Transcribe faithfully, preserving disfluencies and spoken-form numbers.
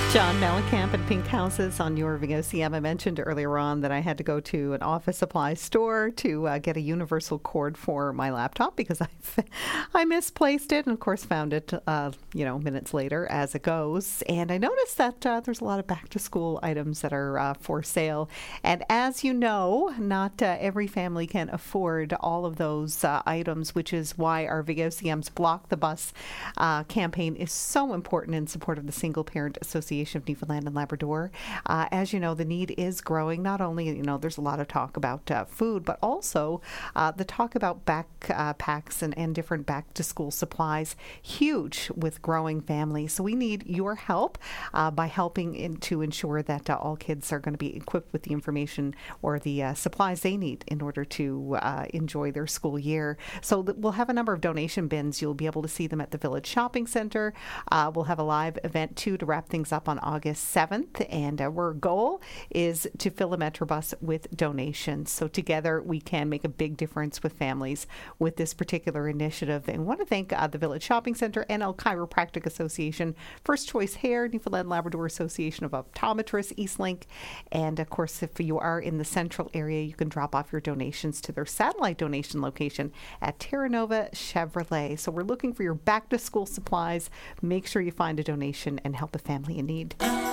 John Mellencamp and Pink Houses on your V O C M. I mentioned earlier on that I had to go to an office supply store to uh, get a universal cord for my laptop because I I misplaced it and, of course, found it, uh, you know, minutes later as it goes. And I noticed that uh, there's a lot of back-to-school items that are uh, for sale. And as you know, not uh, every family can afford all of those uh, items, which is why our V O C M's Block the Bus uh, campaign is so important in support of the Single Parent Association of Newfoundland and Labrador. Uh, as you know, the need is growing. Not only, you know, there's a lot of talk about uh, food, but also uh, the talk about backpacks uh, and, and different back-to-school supplies, huge with growing families. So we need your help uh, by helping in, to ensure that uh, all kids are going to be equipped with the information or the uh, supplies they need in order to uh, enjoy their school year. So th- we'll have a number of donation bins. You'll be able to see them at the Village Shopping Centre. Uh, we'll have a live event, too, to wrap things up on August seventh, and our goal is to fill a Metrobus with donations. So together we can make a big difference with families with this particular initiative. And I want to thank uh, the Village Shopping Centre, N L Chiropractic Association, First Choice Hair, Newfoundland Labrador Association of Optometrists, Eastlink, and of course if you are in the central area, you can drop off your donations to their satellite donation location at Terra Nova Chevrolet. So we're looking for your back to school supplies. Make sure you find a donation and help a family in need.